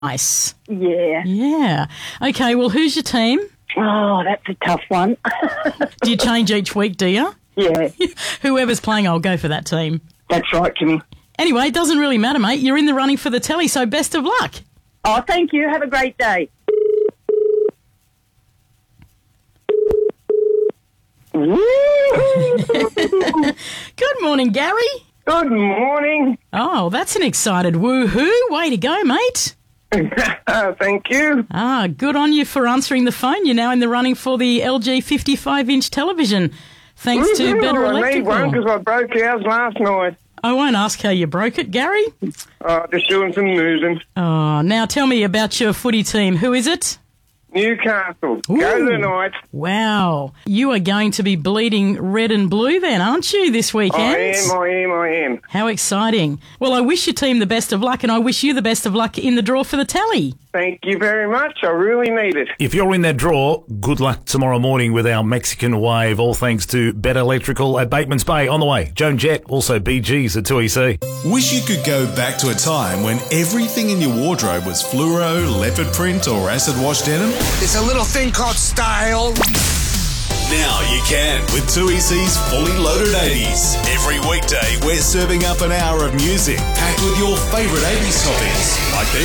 Nice. Yeah. Yeah. Okay, well, who's your team? Oh, that's a tough one. Do you change each week, do you? Yeah, Whoever's playing, I'll go for that team. that's right, Jimmy. Anyway, it doesn't really matter, mate. You're in the running for the telly, so best of luck. Oh, thank you. Have a great day. Good morning, Gary. Good morning. Oh, that's an excited woohoo. Way to go, mate. Thank you. Ah, good on you for answering the phone. You're now in the running for the LG 55-inch television, thanks to Better I need one Electrical. because I broke ours last night. I won't ask how you broke it, Gary. Just doing some moving. Oh, now tell me about your footy team. Who is it? Newcastle. Ooh. Go the Knights. Wow. You are going to be bleeding red and blue then, aren't you, this weekend? I am. How exciting. Well, I wish your team the best of luck, and I wish you the best of luck in the draw for the tally. Thank you very much. I really need it. If you're in that draw, good luck tomorrow morning with our Mexican wave, all thanks to Better Electrical at Bateman's Bay. On the way, Joan Jett, also BG's at 2EC. Wish you could go back to a time when everything in your wardrobe was fluoro, leopard print, or acid wash denim? There's a little thing called style. Now you can with 2EC's Fully Loaded 80s. Every weekday, we're serving up an hour of music packed with your favourite 80s topics like this.